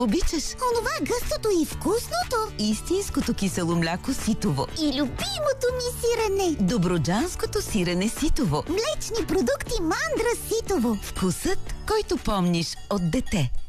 обичаш? Онова гъстото и вкусното. Истинското кисело мляко Ситово. И любимото ми сирене. Добруджанското сирене Ситово. Млечни продукти Мандра Ситово. Вкусът, който помниш от дете.